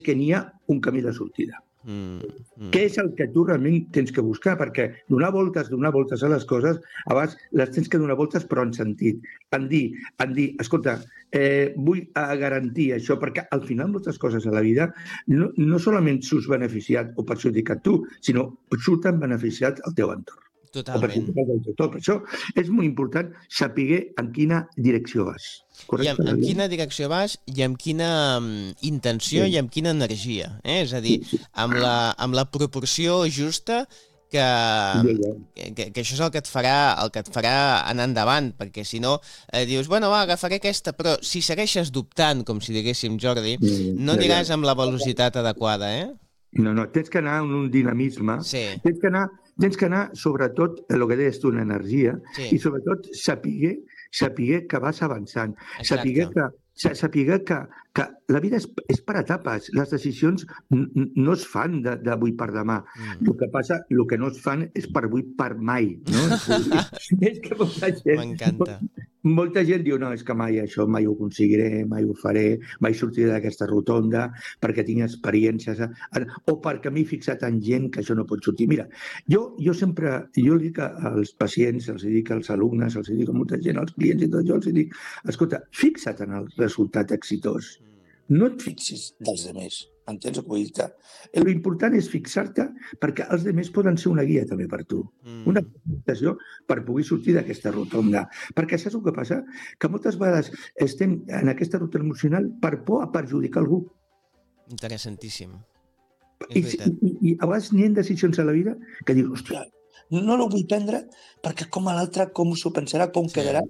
que n'hi ha un camí de sortida. Què és el que tu realment tens que buscar? Perquè donar voltes a les coses, a vegades les tens que donar voltes però en sentit. En dir, escolta, vull garantir això, perquè al final moltes coses a la vida no solament surts beneficiat o perjudicat tu, sinó surten beneficiat el teu entorn. Totalment. Per això és molt important saber en quina direcció vas. Correcte? I en quina direcció vas i amb quina intenció i amb quina energia. És a dir, amb la proporció justa que això és el que et farà anar endavant, perquè si no dius, bueno, va, agafaré aquesta, però si segueixes dubtant, com si diguéssim, Jordi, no aniràs amb la velocitat adequada, No, tens que anar en un dinamisme, tens que anar sobretot el que deies tu, una energia, i sobretot saber que vas avançant, saber que la vida és per etapes, les decisions no es fan d'avui per demà. El que passa, el que no es fan és per avui per mai. És que molta gent diu, no, és que mai això, mai ho aconseguiré, mai ho faré, mai sortiré d'aquesta rotonda perquè tinc experiències, o perquè m'he fixat en gent que això no pot sortir. Mira, jo li dic als pacients, els dic als alumnes, els dic a molta gent, als clients i tot, jo els dic, escolta, fixa't en el resultat exitós. No et fixis dels altres, entens el que vull dir? L'important és fixar-te perquè els altres poden ser una guia també per tu, una presentació per poder sortir d'aquesta rotonda. Perquè saps el que passa? Que moltes vegades estem en aquesta rotonda emocional per por a perjudicar algú. Interessantíssim. I a vegades n'hi ha decisions a la vida que dius, hòstia, no la vull prendre perquè com a l'altre, com s'ho pensarà, com quedarà,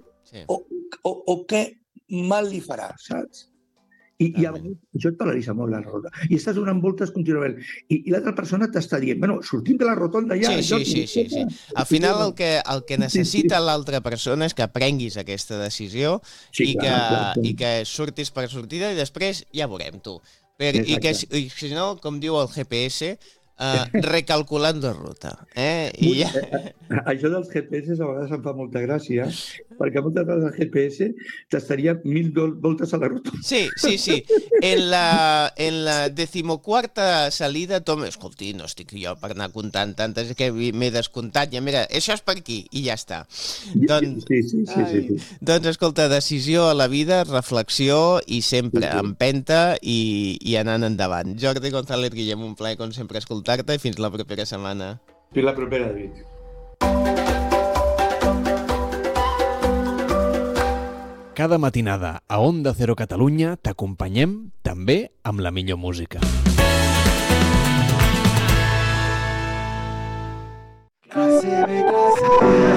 o què mal li farà, saps? I això et paralitza molt la rotonda. I estàs donant voltes contínuament. I l'altra persona t'està dient, bueno, sortim de la rotonda ja. Sí. Al final el que necessita l'altra persona és que prenguis aquesta decisió i que surtis per sortida i després ja veurem tu. I si no, com diu el GPS, recalculando ruta. Això dels GPS a vegades em fa molta gràcia, perquè moltes vegades el GPS t'estaria 1.000 voltes a la ruta. Sí. En la 14ª salida, escolti, no estic jo per anar comptant tantes que m'he descomptat, ja mira, això és per aquí, i ja està. Doncs, escolta, decisió a la vida, reflexió i sempre empenta i anant endavant. Jordi González Guillem, un plaer, com sempre, escoltar-te i fins la propera setmana. Fins la propera, David. Cada matinada a Onda Cero Catalunya t'acompanyem també amb la millor música. Classe B, classe B.